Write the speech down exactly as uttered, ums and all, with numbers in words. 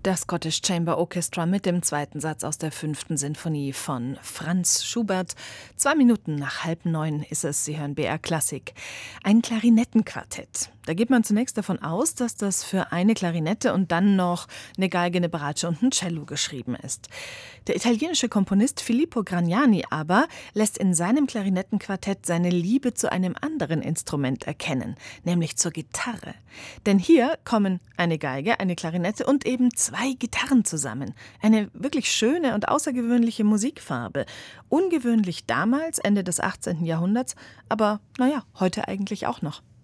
Der Scottish Chamber Orchestra mit dem zweiten Satz aus der fünften Sinfonie von Franz Schubert. Zwei Minuten nach halb neun ist es, Sie hören B R Klassik. Ein Klarinettenquartett. Da geht man zunächst davon aus, dass das für eine Klarinette und dann noch eine Geige, eine Bratsche und ein Cello geschrieben ist. Der italienische Komponist Filippo Gragnani aber lässt in seinem Klarinettenquartett seine Liebe zu einem anderen Instrument erkennen, nämlich zur Gitarre. Denn hier kommen eine Geige, eine Klarinette und eben zwei Gitarren zusammen. Eine wirklich schöne und außergewöhnliche Musikfarbe. Ungewöhnlich damals, Ende des achtzehnten Jahrhunderts, aber naja, heute eigentlich auch noch.